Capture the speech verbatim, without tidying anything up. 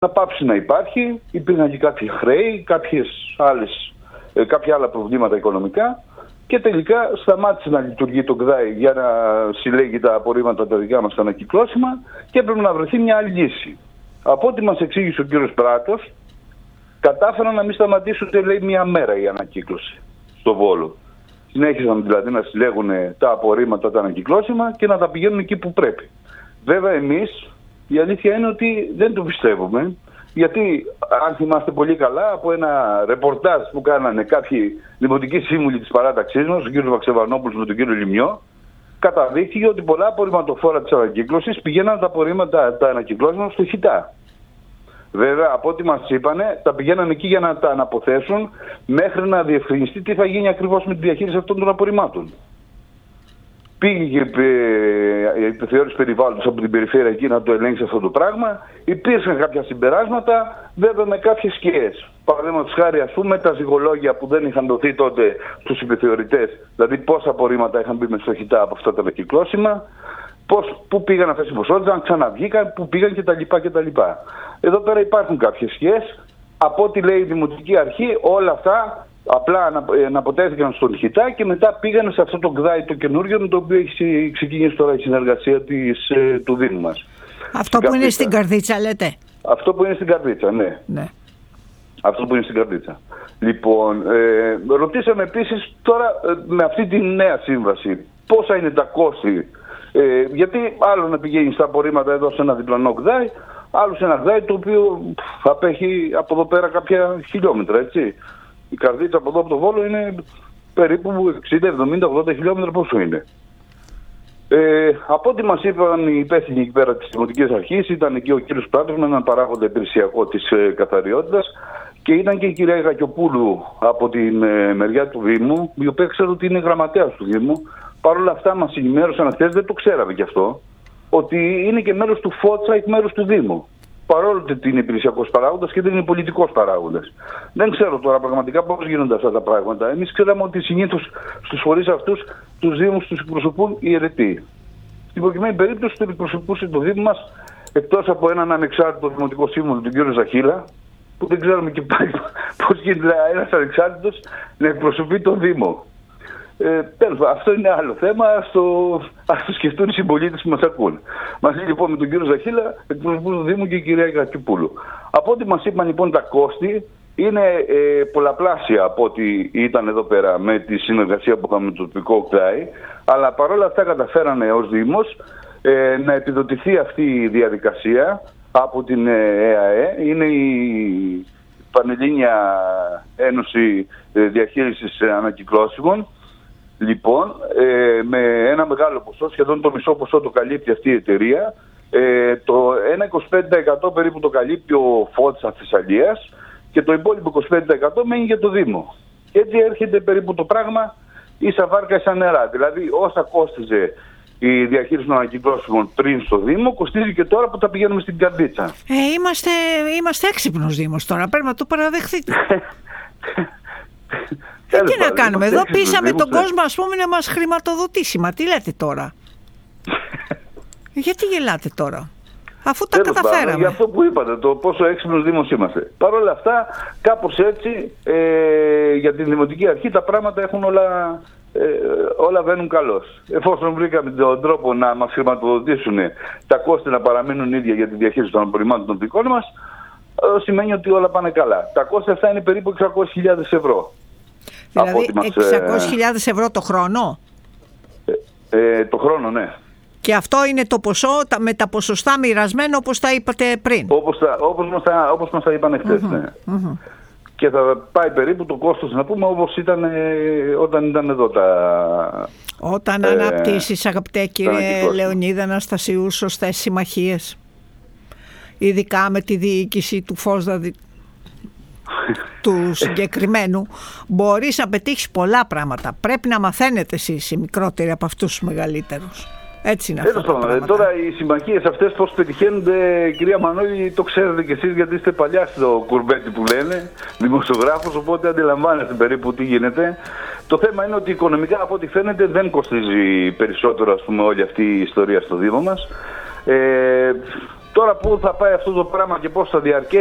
να πάψει να υπάρχει. Υπήρχαν και κάποια χρέη, κάποιες άλλες, κάποια άλλα προβλήματα οικονομικά και τελικά σταμάτησε να λειτουργεί το ΚΔΑΗ για να συλλέγει τα απορρίμματα τα δικά μας στα ανακυκλώσιμα και έπρεπε να βρεθεί μια άλλη λύση. Από ό,τι μας εξήγησε ο κύριος Πράτος, κατάφεραν να μην σταματήσουν, λέει, μια μέρα η ανακύκλωση στο Βόλο. Συνέχισαν δηλαδή να συλλέγουν τα απορρίμματα, τα ανακυκλώσιμα και να τα πηγαίνουν εκεί που πρέπει. Βέβαια εμείς, η αλήθεια είναι ότι δεν το πιστεύουμε, γιατί αν θυμάστε πολύ καλά από ένα ρεπορτάζ που κάνανε κάποιοι δημοτικοί σύμβουλοι της παράταξής μας, ο κ. Βαξεβανόπουλος με τον κ. Λιμιό, καταδείχθηκε ότι πολλά απορριμματοφόρα της ανακύκλωσης πηγαίναν τα απορρίμματα, τα ανακυκλώσιμα στο Χιτά. Βέβαια, από ό,τι μας είπανε, τα πηγαίνανε εκεί για να τα αναποθέσουν μέχρι να διευκρινιστεί τι θα γίνει ακριβώς με τη διαχείριση αυτών των απορριμμάτων. Πήγε η επιθεώρηση περιβάλλοντος από την περιφέρεια εκεί να το ελέγξει αυτό το πράγμα. Υπήρξαν κάποια συμπεράσματα, βέβαια με κάποιες σκιές. Παραδείγματος χάρη, ας πούμε, τα ζυγολόγια που δεν είχαν δοθεί τότε στους επιθεωρητές, δηλαδή πόσα απορρίμματα είχαν μπει μες στο Χιτά από αυτά τα ανακυκλώσιμα, πώς, πού πήγαν αυτές οι ποσότητες, αν ξαναβγήκαν, πού πήγαν κτλ. κτλ. Εδώ πέρα υπάρχουν κάποιες σκιές. Από ό,τι λέει η Δημοτική Αρχή, όλα αυτά απλά αναποτέθηκαν στον Χιτά και μετά πήγανε σε αυτό το ΚΔΑΗ το καινούργιο, με το οποίο έχει ξεκινήσει τώρα η συνεργασία της, του Δήμου μας. Αυτό που είναι στην Καρδίτσα, λέτε. Αυτό που είναι στην Καρδίτσα, ναι. ναι. Αυτό που είναι στην Καρδίτσα. Λοιπόν, ε, ρωτήσαμε επίσης τώρα ε, με αυτή τη νέα σύμβαση πόσα είναι τα κόστη. Ε, γιατί άλλο να πηγαίνει στα απορρίμματα εδώ σε ένα διπλανό ΚΔΑΗ, άλλο σε ένα ΚΔΑΗ το οποίο απέχει από εδώ πέρα κάποια χιλιόμετρα, έτσι. Η Καρδίτσα από εδώ από το Βόλο είναι περίπου εξήντα, εβδομήντα, ογδόντα χιλιόμετρα, πόσο είναι. Ε, από ό,τι μας είπαν οι υπεύθυνοι εκεί πέρα της Δημοτικής Αρχής, ήταν εκεί ο κύριος Πράτος με έναν παράγοντα υπηρεσιακό της ε, καθαριότητας και ήταν και η κυρία Γακιοπούλου από την ε, μεριά του Δήμου, η οποία ξέρω ότι είναι γραμματέας του Δήμου. Παρ' όλα αυτά μας ενημέρωσαν χθες, δεν το ξέραμε κι αυτό, ότι είναι και μέρος του ΦΟΤΣΑ εκ μέρους του Δήμου. Παρόλο ότι είναι υπηρεσιακός παράγοντας και δεν είναι πολιτικός παράγοντας. Δεν ξέρω τώρα πραγματικά πώς γίνονται αυτά τα πράγματα. Εμείς ξέραμε ότι συνήθως στους φορείς αυτούς τους Δήμους τους εκπροσωπούν οι αιρετοί. Στην προκειμένη περίπτωση το εκπροσωπούσε το Δήμο μας, εκτός από έναν ανεξάρτητο δημοτικό σύμβουλο, τον κύριο Ζαχίλα, που δεν ξέρουμε και πάλι πώς γίνεται ένας ανεξάρτητος να εκπροσωπεί το Δήμο. Ε, τέλος, αυτό είναι άλλο θέμα, ας το, ας το σκεφτούν οι συμπολίτες που μας ακούν. Μαζί λοιπόν με τον κύριο Ζαχίλα, εκπροσωπούν του Δήμου και η κυρία Γακιοπούλου. Από ό,τι μας είπαν λοιπόν τα κόστη είναι ε, πολλαπλάσια από ό,τι ήταν εδώ πέρα με τη συνεργασία που είχαμε με το τοπικό ΚΔΑΗ, αλλά παρόλα αυτά καταφέρανε ως Δήμος ε, να επιδοτηθεί αυτή η διαδικασία από την ε, ΕΑΕ. Είναι η Πανελλήνια Ένωση Διαχείρισης Ανακυκλώσιμων. Λοιπόν, ε, με ένα μεγάλο ποσό, σχεδόν το μισό ποσό το καλύπτει αυτή η εταιρεία. Ε, το ένα είκοσι πέντε τοις εκατό περίπου το καλύπτει ο ΦΟΤΣΑ Θεσσαλίας και το υπόλοιπο είκοσι πέντε τοις εκατό μένει για το Δήμο. Και έτσι έρχεται περίπου το πράγμα ίσα βάρκα ίσα νερά. Δηλαδή όσα κόστιζε η διαχείριση των ανακυκλώσιμων πριν στο Δήμο, κοστίζει και τώρα που τα πηγαίνουμε στην Καρδίτσα. Ε, είμαστε, είμαστε έξυπνος Δήμος τώρα, πρέπει να το παραδεχθείτε. Ε, τι να κάνουμε, εδώ πείσαμε τον κόσμο, ας πούμε, να μας χρηματοδοτήσει. Μα τι λέτε τώρα? Γιατί γελάτε τώρα, αφού τα Τέλος καταφέραμε? Πάνω, για αυτό που είπατε, το πόσο έξυπνος Δήμος είμαστε. Παρ' όλα αυτά, κάπως έτσι, ε, για την Δημοτική Αρχή τα πράγματα έχουν όλα, ε, όλα βαίνουν καλώς. Εφόσον βρήκαμε τον τρόπο να μας χρηματοδοτήσουν, τα κόστη να παραμείνουν ίδια για τη διαχείριση των απορριμμάτων των δικών μας, ε, σημαίνει ότι όλα πάνε καλά. Τα κόστη αυτά είναι περίπου εξακόσιες χιλιάδες ευρώ. Δηλαδή εξακόσιες χιλιάδες ευρώ το χρόνο? Ε, ε, το χρόνο, ναι. Και αυτό είναι το ποσό με τα ποσοστά μοιρασμένο όπως τα είπατε πριν? Όπως, τα, όπως, μας, τα, όπως μας τα είπαν χθες, mm-hmm. ναι. Mm-hmm. Και θα πάει περίπου το κόστος, να πούμε, όπως ήταν ε, όταν ήταν εδώ τα... Όταν ε, αναπτύσσεις, αγαπητέ κύριε Λεωνίδα Αναστασίου, σωστές συμμαχίες, ειδικά με τη διοίκηση του Φώσδα του συγκεκριμένου, μπορείς να πετύχεις πολλά πράγματα. Πρέπει να μαθαίνετε εσείς οι μικρότεροι από αυτούς τους μεγαλύτερους. Έτσι είναι αυτό. Τώρα οι συμμαχίες αυτές πώς πετυχαίνονται, κυρία Μανώλη, το ξέρετε κι εσείς, γιατί είστε παλιά στο κουρμπέτι που λένε, δημοσιογράφος, οπότε αντιλαμβάνεστε περίπου τι γίνεται. Το θέμα είναι ότι οικονομικά, από ό,τι φαίνεται, δεν κοστίζει περισσότερο, ας πούμε, όλη αυτή η ιστορία στο Δήμο μας. Ε, Τώρα πού θα πάει αυτό το πράγμα και πώς θα διαρκέσει.